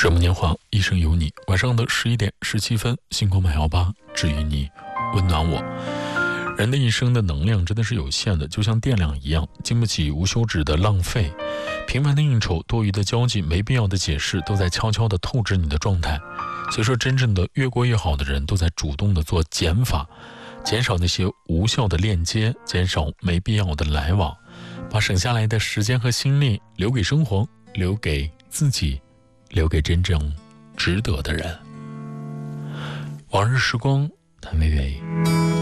水木年华，一生有你。晚上的11点17分，星光818治愈你，温暖我。人的一生的能量真的是有限的，就像电量一样，经不起无休止的浪费。频繁的应酬、多余的交际、没必要的解释，都在悄悄地透支你的状态。所以说，真正的越过越好的人，都在主动地做减法，减少那些无效的链接，减少没必要的来往，把省下来的时间和心力留给生活，留给自己，留给真正值得的人。往日时光，谭维维。